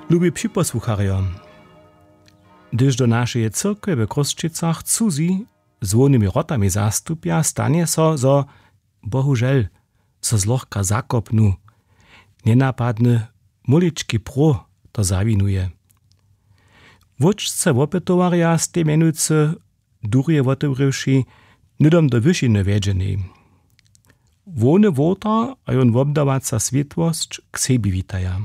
Lubi připosłucharjo. Gdyż do naszej cyrkwy w Kruščicach cuzi złonymi rotami zastupia, stanie so, zo bohužel, so zlochka zakopnu, nenapadny mulički pro to zawinuje. Wódźce wopytowarja z tej menujcy durje wotewrywši nydom do wyšiny wiedźenej. Wony wota a jon wobdawaca światłość k sebi witaja.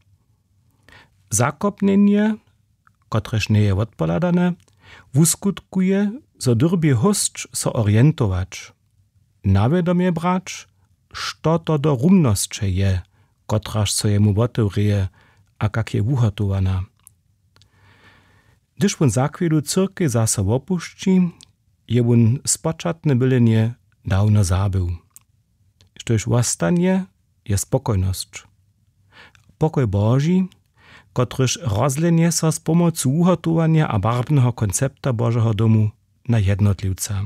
Zakopnenie, kotreż nie je odpoladane, wuskutkuje, zo dyrbie hosć so orientować, nawiadomie brać, što to do rumnosće je, kotraż so jemu wotewrije, a kak je wuhotowana. Gdyż won zakwielu cyrky zase wopušći, je won spočatne bylenie dawno zabył. Štož wostanie je spokojność. Pokoj Boży, kotryż rozlenie so z pomocą uhotowania a barwnego koncepta Bożego domu na jednotliwca.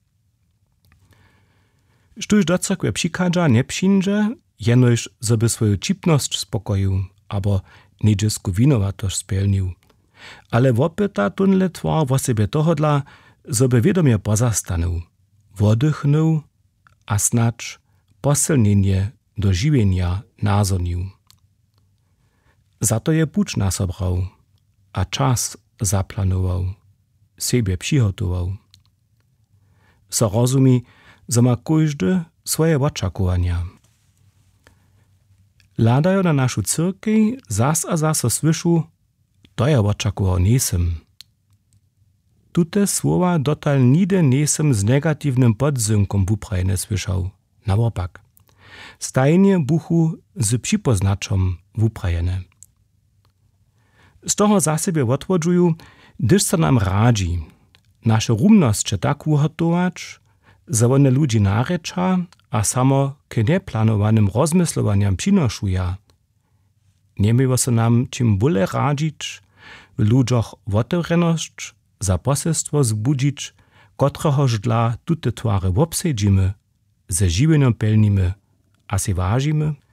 Štož do cyrkwy přikadža nie přińdže, jenož zoby swoją cipność spokoju, abo niedziesku winowatość spełnił. Ale wopyta tunle twar wo sebe tohodla, zoby wiadomie pozastanął, wodychnął, a snacz posilnienie do żywienia nazonił. Za to je puč nasobrał, a czas zaplanował, siebie przygotował. So rozumi, że ma każdy swoje oczekiwania. Ladają na naszą cyrkę zas a zas słyszu, to ja oczekiwał nisem. Tute słowa dotal nigdy nisem z negatywnym podzynkom wuprajne słyszał. Naopak. Stajnie buchu z przypoznaczom wuprajene. Z toho za siebie odwodzuju, gdyż se nam radzi, nasze rumnosće tak uhotować, że one ludzi narecza, a samo k neplanowanym rozmyslowaniam przynoszuja. Nie miło se nam czym bóle radzić, w ludziach otevrenosć, za poselstwo zbudzić, kotrehoż dla tute twary wobsedzimy, ze żywieniem pełnimy, a se ważymy,